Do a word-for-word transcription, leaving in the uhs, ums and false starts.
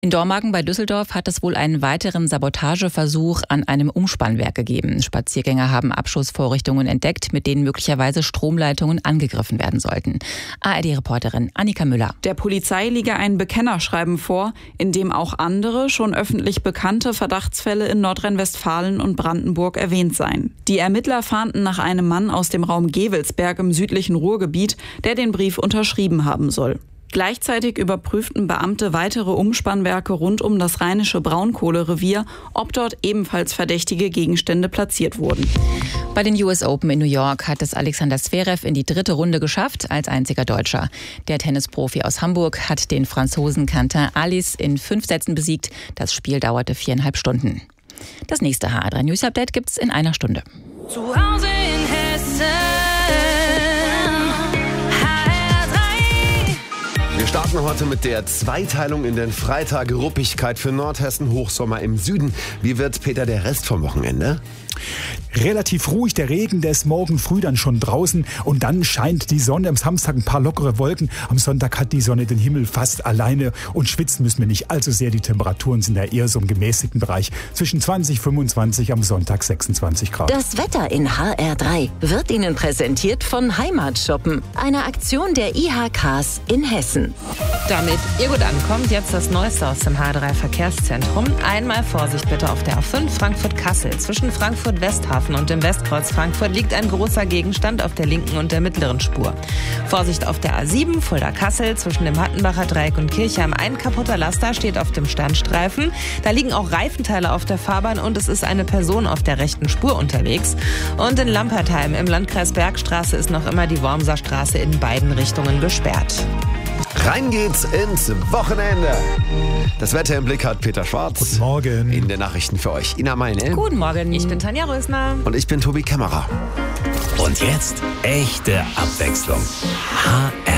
In Dormagen bei Düsseldorf hat es wohl einen weiteren Sabotageversuch an einem Umspannwerk gegeben. Spaziergänger haben Abschussvorrichtungen entdeckt, mit denen möglicherweise Stromleitungen angegriffen werden sollten. A R D-Reporterin Annika Müller. Der Polizei liege ein Bekennerschreiben vor, in dem auch andere, schon öffentlich bekannte Verdachtsfälle in Nordrhein-Westfalen und Brandenburg erwähnt seien. Die Ermittler fahnden nach einem Mann aus dem Raum Gevelsberg im südlichen Ruhrgebiet, der den Brief unterschrieben haben soll. Gleichzeitig überprüften Beamte weitere Umspannwerke rund um das rheinische Braunkohlerevier, ob dort ebenfalls verdächtige Gegenstände platziert wurden. Bei den U S Open in New York hat es Alexander Zverev in die dritte Runde geschafft, als einziger Deutscher. Der Tennisprofi aus Hamburg hat den Franzosen Quentin Halys in fünf Sätzen besiegt. Das Spiel dauerte viereinhalb Stunden. Das nächste H A drei News Update gibt's in einer Stunde. Zu Hause in Hessen. Wir starten heute mit der Zweiteilung in den Freitag. Ruppigkeit für Nordhessen, Hochsommer im Süden. Wie wird, Peter, der Rest vom Wochenende? Relativ ruhig, der Regen, der ist morgen früh dann schon draußen und dann scheint die Sonne. Am Samstag ein paar lockere Wolken, am Sonntag hat die Sonne den Himmel fast alleine und schwitzen müssen wir nicht allzu sehr. Die Temperaturen sind da eher so im gemäßigten Bereich, zwischen zwanzig, fünfundzwanzig, am Sonntag sechsundzwanzig Grad. Das Wetter in H R drei wird Ihnen präsentiert von Heimatshoppen, einer Aktion der I H Ks in Hessen. Damit ihr gut ankommt, jetzt das Neueste aus dem H R drei Verkehrszentrum. Einmal Vorsicht bitte auf der A fünf Frankfurt-Kassel. Zwischen Frankfurt-Westhafen und dem Westkreuz Frankfurt liegt ein großer Gegenstand auf der linken und der mittleren Spur. Vorsicht auf der A sieben Fulda-Kassel. Zwischen dem Hattenbacher Dreieck und Kirchheim ein kaputter Laster steht auf dem Standstreifen. Da liegen auch Reifenteile auf der Fahrbahn und es ist eine Person auf der rechten Spur unterwegs. Und in Lampertheim im Landkreis Bergstraße ist noch immer die Wormser Straße in beiden Richtungen gesperrt. Rein geht's ins Wochenende. Das Wetter im Blick hat Peter Schwarz. Guten Morgen. In den Nachrichten für euch Ina Meine. Guten Morgen. Ich bin Tanja Rösner. Und ich bin Tobi Kämmerer. Und jetzt echte Abwechslung. H R